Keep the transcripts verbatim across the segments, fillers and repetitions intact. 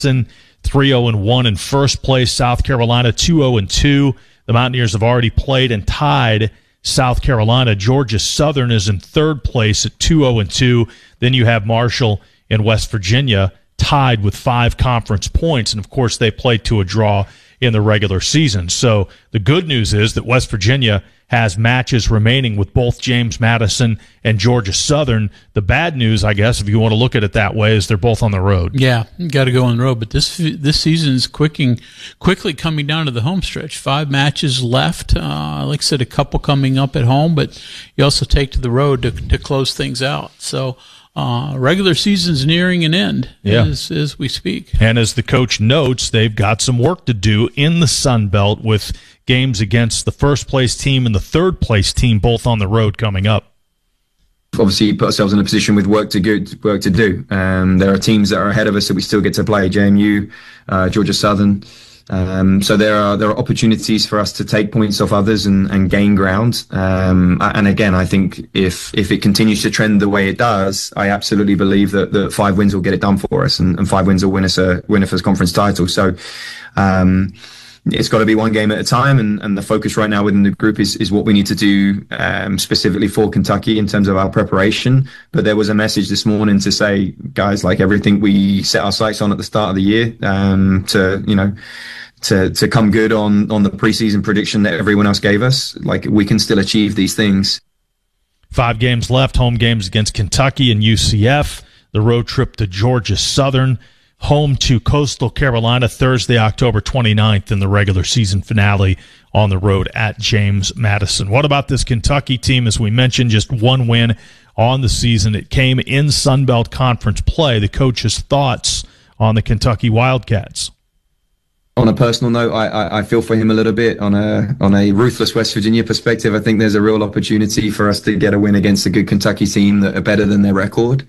three oh and one in first place. South Carolina two oh and two. The Mountaineers have already played and tied South Carolina. Georgia Southern is in third place at two oh and two. Then you have Marshall and West Virginia tied with five conference points. And, of course, they played to a draw in the regular season. So the good news is that West Virginia has matches remaining with both James Madison and Georgia Southern. The bad news, I guess, if you want to look at it that way, is they're both on the road. Yeah, you got to go on the road. But this this season is quicking, quickly coming down to the home stretch. Five matches left. Uh, like I said, a couple coming up at home, but you also take to the road to, to close things out. So uh, regular season's nearing an end yeah. as, as we speak. And as the coach notes, they've got some work to do in the Sun Belt with games against the first-place team and the third-place team, both on the road coming up. Obviously, put ourselves in a position with work to go, work to do. Um, there are teams that are ahead of us that we still get to play. J M U, uh, Georgia Southern. Um, so there are there are opportunities for us to take points off others and, and gain ground. Um, and again, I think if if it continues to trend the way it does, I absolutely believe that, that five wins will get it done for us, and, and five wins will win us a win us a conference title. So. Um, It's got to be one game at a time, and, and the focus right now within the group is, is what we need to do um, specifically for Kentucky in terms of our preparation. But there was a message this morning to say, guys, like everything we set our sights on at the start of the year, um, to, you know, to, to come good on, on the preseason prediction that everyone else gave us, like we can still achieve these things. Five games left, home games against Kentucky and U C F, the road trip to Georgia Southern, home to Coastal Carolina Thursday, October twenty-ninth in the regular season finale on the road at James Madison. What about this Kentucky team? As we mentioned, just one win on the season. It came in Sun Belt Conference play. The coach's thoughts on the Kentucky Wildcats. On a personal note, I, I, I feel for him a little bit. On a on a ruthless West Virginia perspective, I think there's a real opportunity for us to get a win against a good Kentucky team that are better than their record.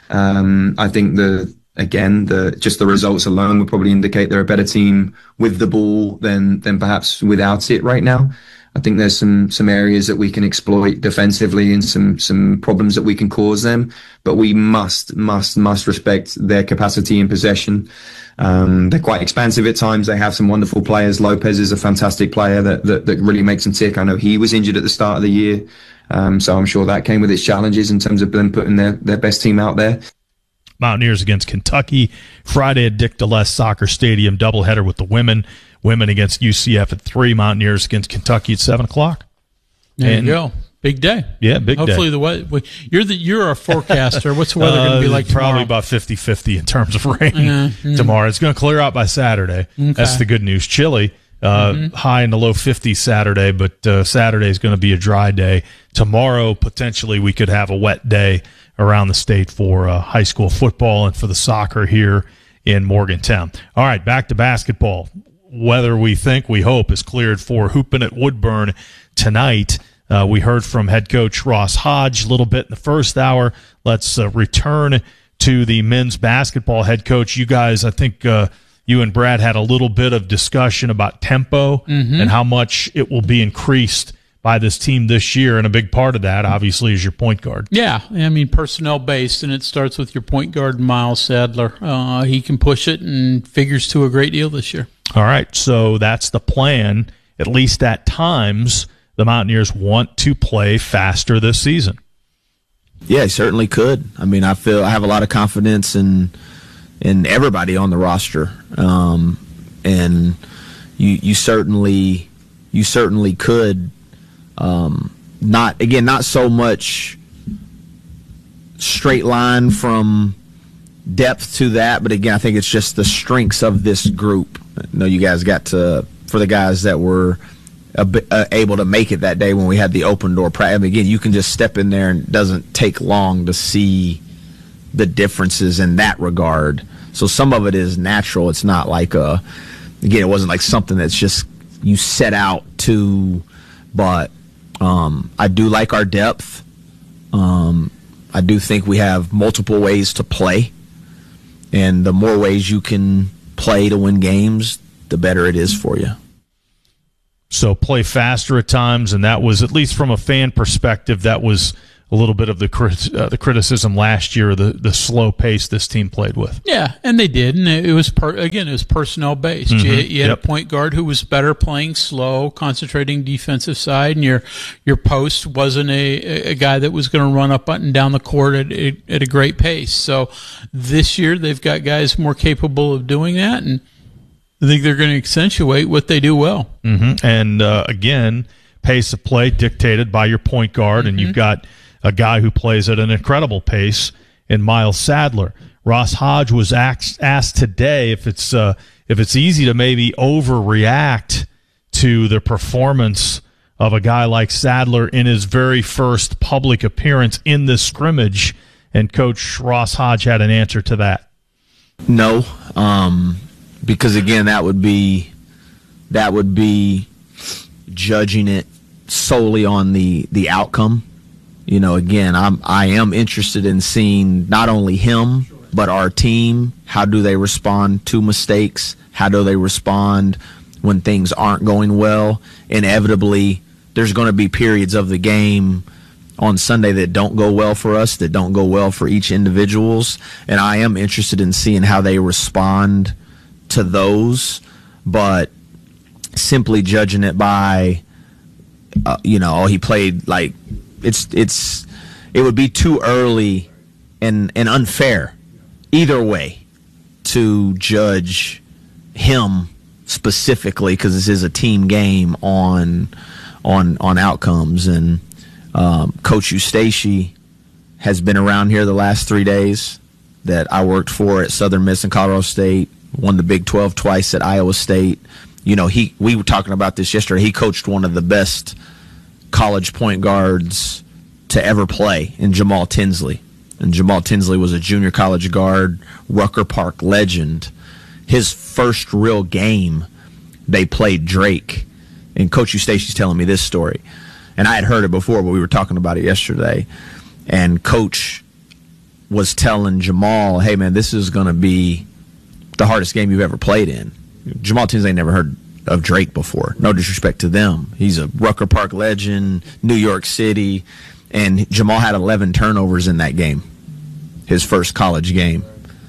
Um, I think the Again, the just the results alone would probably indicate they're a better team with the ball than than perhaps without it right now. I think there's some some areas that we can exploit defensively and some some problems that we can cause them. But we must must must respect their capacity in possession. Um, they're quite expansive at times. They have some wonderful players. Lopez is a fantastic player that that, that really makes them tick. I know he was injured at the start of the year, um, so I'm sure that came with its challenges in terms of them putting their their best team out there. Mountaineers against Kentucky Friday at Dick DeLess Soccer Stadium, doubleheader with the women. Women against U C F at three. Mountaineers against Kentucky at seven o'clock. There and, you go. Big day. Yeah, big Hopefully day. the weather. You're the you're a forecaster. What's the weather uh, going to be like tomorrow? Probably about fifty-fifty in terms of rain mm-hmm. tomorrow. It's going to clear out by Saturday. Okay. That's the good news. Chilly. Uh, mm-hmm. High in the low fifties Saturday, but uh, Saturday is going to be a dry day. Tomorrow, potentially, we could have a wet day around the state for uh, high school football and for the soccer here in Morgantown. All right, back to basketball. Weather, we think, we hope, is cleared for hooping at Woodburn tonight. Uh, we heard from head coach Ross Hodge a little bit in the first hour. Let's uh, return to the men's basketball head coach. You guys, I think uh, you and Brad had a little bit of discussion about tempo mm-hmm. and how much it will be increased by this team this year, and a big part of that, obviously, is your point guard. Yeah, I mean, personnel-based, and it starts with your point guard, Miles Sadler. Uh, he can push it and figures to a great deal this year. All right, so that's the plan. At least at times, the Mountaineers want to play faster this season. Yeah, he certainly could. I mean, I feel I have a lot of confidence in in everybody on the roster, um, and you you certainly you certainly could. Um, not again, not so much straight line from depth to that, but again, I think it's just the strengths of this group. I know you guys got to, for the guys that were a bit, uh, able to make it that day when we had the open door practice. I mean, again, you can just step in there and it doesn't take long to see the differences in that regard. So some of it is natural. It's not like a, again, it wasn't like something that's just you set out to, but Um, I do like our depth. Um, I do think we have multiple ways to play. And the more ways you can play to win games, the better it is for you. So play faster at times, and that was, at least from a fan perspective, that was a little bit of the crit- uh, the criticism last year, the the slow pace this team played with. Yeah, and they did, and it was per- again it was personnel based. Mm-hmm. You, you had Yep. a point guard who was better playing slow, concentrating defensive side, and your your post wasn't a, a guy that was going to run up and down the court at, at a great pace. So this year they've got guys more capable of doing that, and I think they're going to accentuate what they do well. Mm-hmm. And uh, again, pace of play dictated by your point guard, and you've got a guy who plays at an incredible pace in Miles Sadler. Ross Hodge was asked, asked today if it's uh, if it's easy to maybe overreact to the performance of a guy like Sadler in his very first public appearance in this scrimmage, and Coach Ross Hodge had an answer to that. No, um, because again, that would be that would be judging it solely on the the outcome. You know, again, I'm I am interested in seeing not only him but our team. How do they respond to mistakes? How do they respond when things aren't going well? Inevitably, there's going to be periods of the game on Sunday that don't go well for us, that don't go well for each individuals, and I am interested in seeing how they respond to those. But simply judging it by, uh, you know, oh, he played like it's it's it would be too early and and unfair either way to judge him specifically, because this is a team game on on on outcomes. And um, Coach Eustace has been around here the last three days that I worked for at Southern Miss and Colorado State, won the Big twelve twice at Iowa State. You know, he we were talking about this yesterday. He coached one of the best college point guards to ever play in Jamal Tinsley. And Jamal Tinsley was a junior college guard, Rucker Park legend. His first real game, they played Drake. And Coach Eustace's telling me this story. And I had heard it before, but we were talking about it yesterday. And Coach was telling Jamal, hey, man, this is going to be the hardest game you've ever played in. Jamal Tinsley never heard of Drake before. No disrespect to them. He's a Rucker Park legend, New York City, and Jamal had eleven turnovers in that game, his first college game.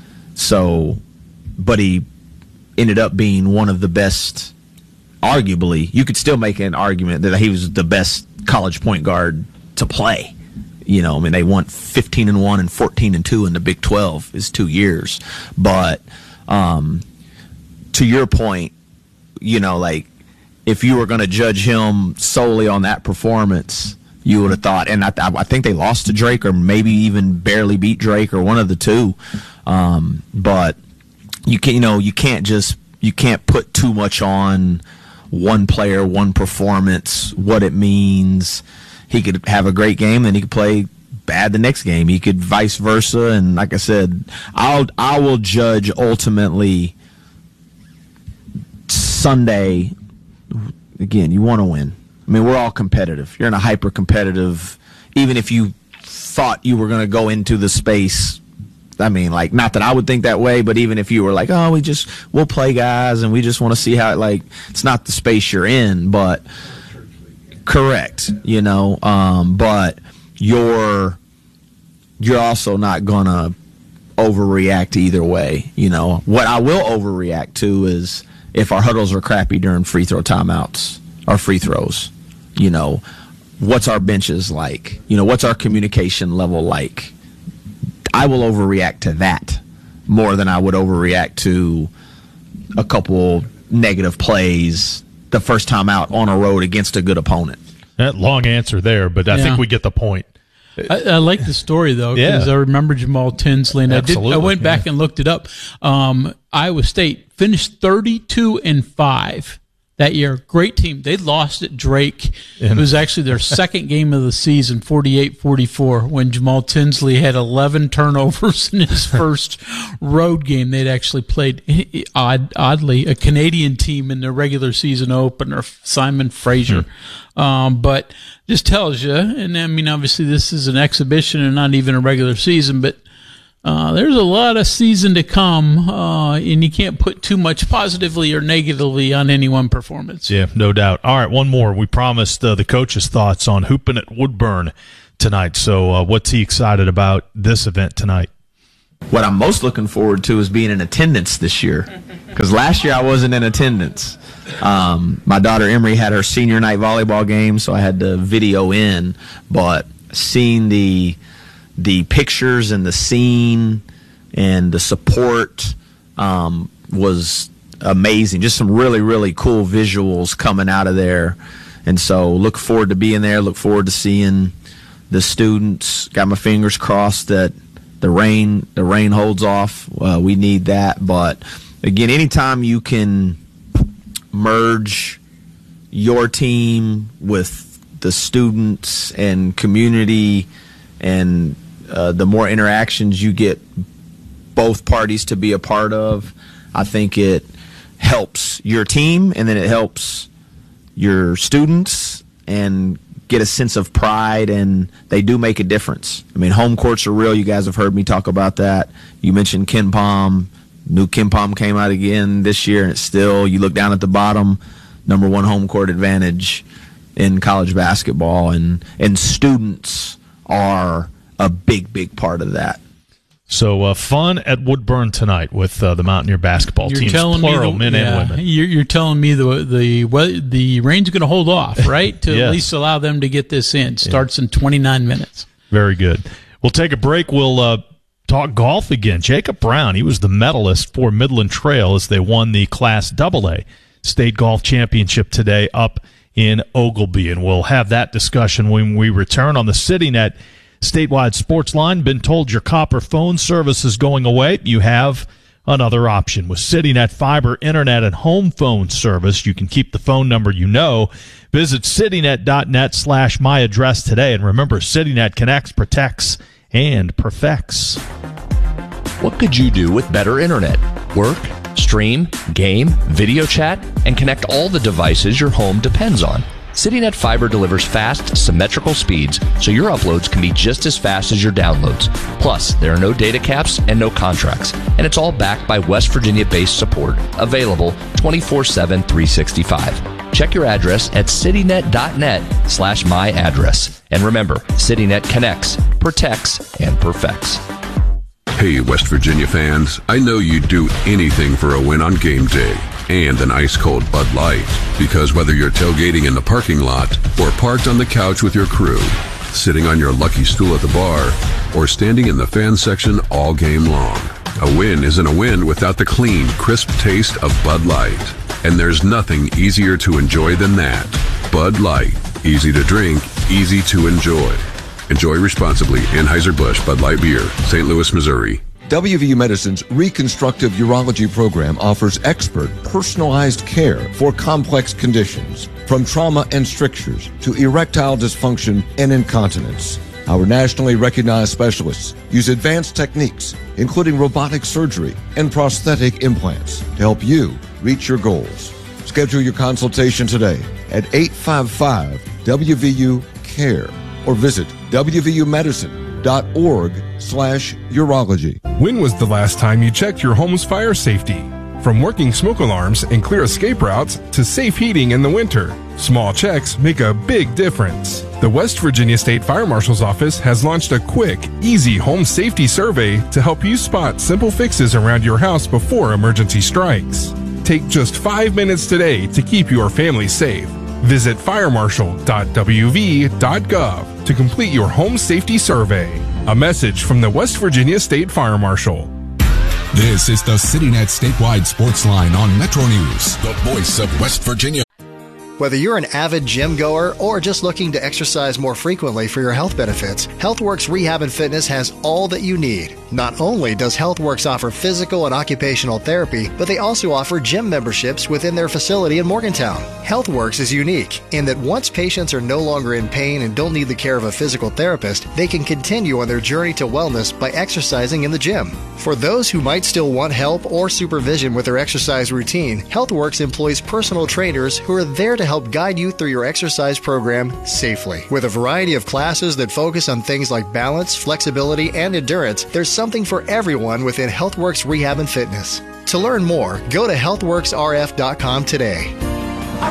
So, but he ended up being one of the best, arguably, you could still make an argument that he was the best college point guard to play. You know, I mean, they won fifteen and one and fourteen and two in the Big twelve his two years. But um, to your point, you know, like, if you were going to judge him solely on that performance, you would have thought, and I, I think they lost to Drake, or maybe even barely beat Drake, or one of the two. Um, but you can, you know, you can't just you can't put too much on one player, one performance, what it means. He could have a great game, and he could play bad the next game. He could vice versa, and like I said, I'll I will judge ultimately Sunday. Again, you want to win. I mean, we're all competitive. You're in a hyper-competitive, even if you thought you were going to go into the space, I mean, like, not that I would think that way, but even if you were like, oh, we just, we'll play guys and we just want to see how, it, like, it's not the space you're in, but correct, you know, um, but you're, you're also not going to overreact either way, you know. What I will overreact to is if our huddles are crappy during free throw timeouts, our free throws, you know, what's our benches like? You know, what's our communication level like? I will overreact to that more than I would overreact to a couple negative plays the first time out on a road against a good opponent. That long answer there, but I Yeah. think we get the point. I, I like the story though, because Yeah. I remember Jamal Tinsley, and I did. I Absolutely, went back yeah. and looked it up. Um, Iowa State finished thirty-two and five that year. Great team. They lost at Drake. It was actually their second game of the season, forty-eight forty-four, when Jamal Tinsley had eleven turnovers in his first road game. They'd actually played, odd, oddly, a Canadian team in their regular season opener, Simon Fraser. Hmm. Um, but just tells you, and I mean, obviously this is an exhibition and not even a regular season, but Uh, there's a lot of season to come, uh, and you can't put too much positively or negatively on any one performance. Yeah, no doubt. All right, one more. We promised uh, the coach's thoughts on hooping at Woodburn tonight. So uh, what's he excited about this event tonight? What I'm most looking forward to is being in attendance this year, because last year I wasn't in attendance. Um, my daughter Emery had her senior night volleyball game, so I had to video in. But seeing the the pictures and the scene and the support um, was amazing. Just some really, really cool visuals coming out of there. And so look forward to being there, look forward to seeing the students. Got my fingers crossed that the rain the rain holds off. Uh, we need that. But again, anytime you can merge your team with the students and community, and uh, the more interactions you get both parties to be a part of, I think it helps your team, and then it helps your students and get a sense of pride, and they do make a difference. I mean, home courts are real. You guys have heard me talk about that. You mentioned KenPom. New KenPom came out again this year, and it's still, you look down at the bottom, number one home court advantage in college basketball, and and students are a big, big part of that. So uh, fun at Woodburn tonight with uh, the Mountaineer basketball you're teams, telling plural, me the, men yeah, and women. You're, you're telling me the the well, the rain's going to hold off, right? To Yes. at least allow them to get this in. Starts in twenty-nine minutes. Very good. We'll take a break. We'll uh, talk golf again. Jacob Brown, he was the medalist for Midland Trail as they won the Class double A State Golf Championship today up in Oglebay. And we'll have that discussion when we return on the CityNet statewide sports line. Been told your copper phone service is going away. You have another option. With CityNet fiber internet and home phone service, you can keep the phone number you know. Visit citynet.net slash my address today. And remember, CityNet connects, protects, and perfects. What could you do with better internet? Work, stream, game, video chat, and connect all the devices your home depends on. CityNet Fiber delivers fast, symmetrical speeds, so your uploads can be just as fast as your downloads. Plus, there are no data caps and no contracts, and it's all backed by West Virginia-based support, available twenty-four seven, three sixty-five. Check your address at citynet.net slash my address. And remember, CityNet connects, protects, and perfects. Hey, West Virginia fans, I know you'd do anything for a win on game day and an ice-cold Bud Light. Because whether you're tailgating in the parking lot or parked on the couch with your crew, sitting on your lucky stool at the bar, or standing in the fan section all game long, a win isn't a win without the clean, crisp taste of Bud Light. And there's nothing easier to enjoy than that. Bud Light. Easy to drink, easy to enjoy. Enjoy responsibly. Anheuser-Busch Bud Light Beer, Saint Louis, Missouri. W V U Medicine's Reconstructive Urology program offers expert, personalized care for complex conditions, from trauma and strictures to erectile dysfunction and incontinence. Our nationally recognized specialists use advanced techniques, including robotic surgery and prosthetic implants, to help you reach your goals. Schedule your consultation today at eight five five W V U care or visit W V U medicine dot org slash urology. When was the last time you checked your home's fire safety? From working smoke alarms and clear escape routes to safe heating in the winter, small checks make a big difference. The West Virginia State Fire Marshal's Office has launched a quick, easy home safety survey to help you spot simple fixes around your house before emergency strikes. Take just five minutes today to keep your family safe. Visit fire marshal dot w v dot gov to complete your home safety survey. A message from the West Virginia State Fire Marshal. This is the CityNet statewide sports line on Metro News, the voice of West Virginia. Whether you're an avid gym goer or just looking to exercise more frequently for your health benefits, HealthWorks Rehab and Fitness has all that you need. Not only does HealthWorks offer physical and occupational therapy, but they also offer gym memberships within their facility in Morgantown. HealthWorks is unique in that once patients are no longer in pain and don't need the care of a physical therapist, they can continue on their journey to wellness by exercising in the gym. For those who might still want help or supervision with their exercise routine, HealthWorks employs personal trainers who are there to help guide you through your exercise program safely. With a variety of classes that focus on things like balance, flexibility, and endurance, there's something for everyone within HealthWorks Rehab and Fitness. To learn more, go to health works r f dot com today.